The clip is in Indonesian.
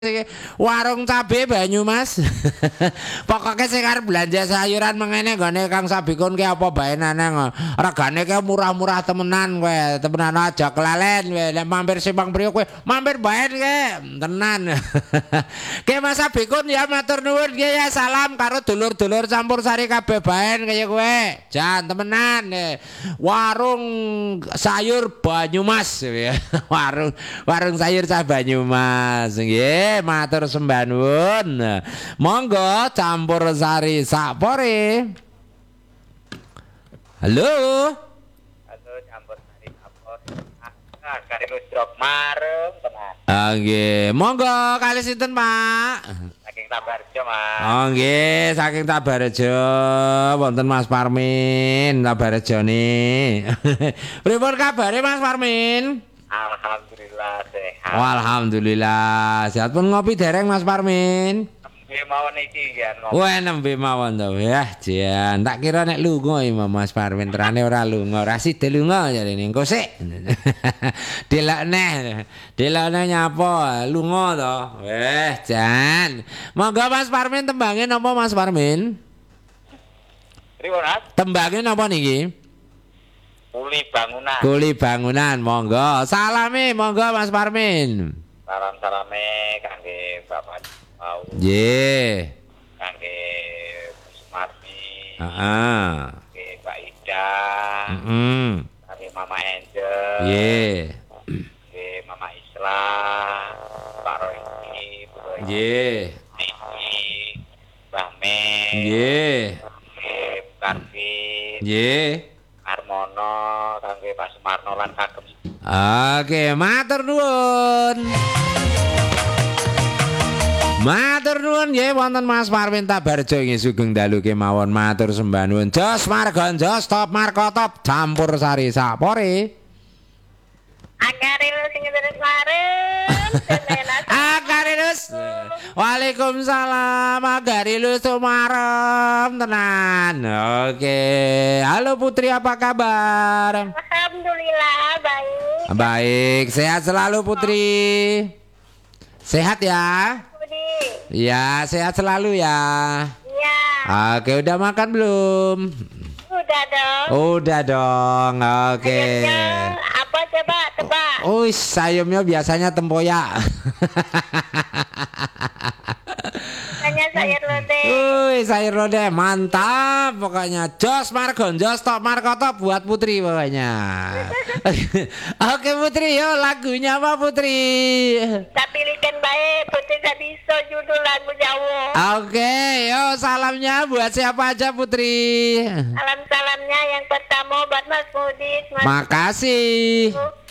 warung cabe Banyumas. Pokoknya sing arep belanja sayuran mengene gone Kang Sabikun ki apa bae nang regane ki murah-murah temenan kowe, temenan aja kelalen kowe. Nek mampir Simpang Priok kowe mampir bae ki tenan. Ki Mas Sabikun ya matur nuwun ki ya salam karo dulur-dulur campur sari kabeh bae kaya kowe. Jan temenan warung sayur Banyumas ya. warung sayur cah Banyumas nggih. Matur sembah nuwun. Monggo campur sari sakpore. Halo. Halo campur sari sakpore. Kari Lusrok marem tenan. Nggih, monggo kalih sinten, Pak? Saking Tabarjo, Mas. Oh nggih, saking Tabarjo. Wonten Mas Parmin, Tabarjone. Pripun kabare Mas Parmin? Alhamdulillah sehat. Alhamdulillah. Sehat pun ngopi dereng Mas Parmin. Nggih mawon iki ya ngopi. Wah nembe mawon to. Yah, jan. Tak kira nek lunga iki Mas Parmin terane ora lunga, ora sida lunga jarene engko sik. Delokne nyapa lunga to. Jan. Monggo Mas Parmin tembange napa Mas Parmin? Pripun, Mas? Tembange napa niki? Kuli bangunan. Kuli bangunan, monggo. Salame monggo Mas Parmin. Salam-salame kangge Bapak mau. Nggih. Kangge Sumarmi. Heeh. Kangge Mbak Ida. Heeh. Kangge Mama Angel. Nggih. Kangge Mama Islam. Pak Royki. Nggih. Niki. Mbah Men. Nggih. Kangge Karvin. Nggih. Armono kangge Pak Sumarno lan kagem. Oke, matur nuwun. Matur nuwun nggih wonten Mas Parmin Tabarjo nggih sugeng dalu kemawon matur sembah nuwun. Jos marga jos top marka top campur sari sakpore. Akaril sing terus marem. Agarilus. Waalaikumsalam. Agarilus marem tenan. Oke. Halo Putri apa kabar? Alhamdulillah baik. Baik, sehat selalu Putri. Sehat ya? Budi. Ya, sehat selalu ya. Iya. Oke, udah makan belum? Udah dong. Udah dong. Oke. Sayurnya apa coba tebak? Sayurnya biasanya tempoyak. Hanya sayur lodeh. Sayur lodeh mantap pokoknya. Jos margon, jos top marko top buat Putri pokoknya. Oke Putri, yo lagunya apa Putri? Tak pilihkan baik. Putri tak bisa judul lagu Jawa. Oke, yo salamnya buat siapa aja Putri? Salam-salamnya yang pertama buat Mas Mudis. Mas Makasih.